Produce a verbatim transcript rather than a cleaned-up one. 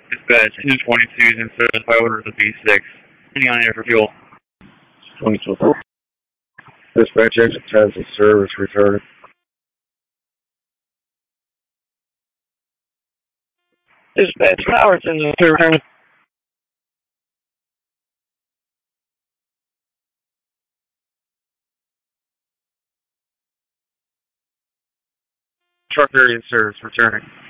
Dispatch, engine twenty-two is in service by order of the B six. Turning on air for fuel. twenty-two. Dispatch, engine ten in service, returning. Dispatch, power ten in service, returning. Truck area in service, returning.